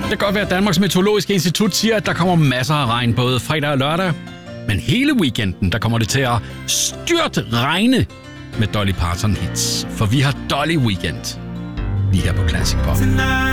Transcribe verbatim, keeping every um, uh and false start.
Det kan godt være, at Danmarks Meteorologiske Institut siger, at der kommer masser af regn både fredag og lørdag. Men hele weekenden, der kommer det til at styrte regne med Dolly Parton hits. For vi har Dolly Weekend lige her på Classic Pop.